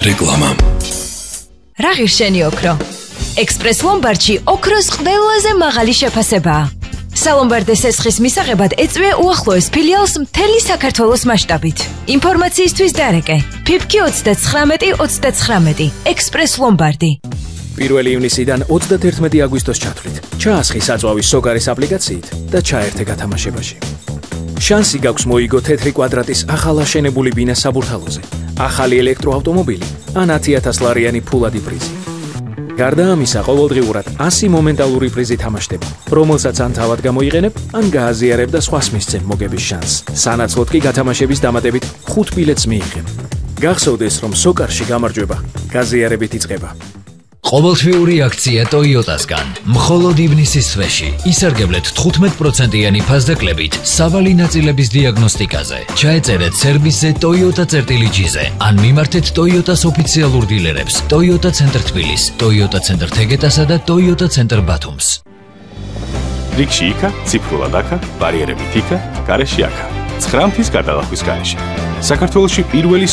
რეკლამა. რა ღირშენი ოქრო? ექსპრეს ლომბარდში ოქროს ყველაზე მაღალი შეფასებაა. სალომბარდე სესხის მისაღებად ეწვია უახლოეს ფილიალს მთელი საქართველოს მასშტაბით. ინფორმაციისთვის დარეკე. ფიფკი 39-39. ექსპრეს ლომბარდი. 1 ივნისიდან 31 აგვისტოს ჩათვლით. ჩაასხი საწვავის სოკარის აპლიკაციით და ჩაერთე გათამაშებაში. შანსი გაქვს მოიგო თეთრი კვადრატის ახალ აშენებული ბინა საბურთალოზე, ახალი ელექტროავტომობილი ან 10,000 ლარიანი ფულადი პრიზი. გარდა ამისა, ყოველდღიურად 100 მომენტალური პრიზი თამაშდება, რომელსაც ან თავად გამოიყენებ, ან გააზიარებ და სხვას მისცემ მოგების შანსს. სანაცვლოდ კი გათამაშების დამატებით 5 ბილეთს მიიღებ. გახსოვდეს, რომ სოკარში გამარჯვება გაზიარებით იწყება. ყოველთვიური აქცია Toyota-სგან. მხოლოდ ივნისის თვეში ისარგებლეთ 15%-იანი ფასდაკლებით სავალი ნაწილების დიაგნოსტიკაზე. ჩაეწერეთ სერვისზე Toyota-წერტილი-G-ზე ან მიმართეთ Toyota-s ოფიციალურ დილერებს Toyota ცენტრ თბილისს, Toyota ცენტრ თეგეტასა და Toyota ცენტრ ბათუმს. რიგში იქა, ციფრულად აქა, ბარიერებით იქა, გარეშე აქა. 9 მთის გადალახვის გარეშე. საქართველოში პირველი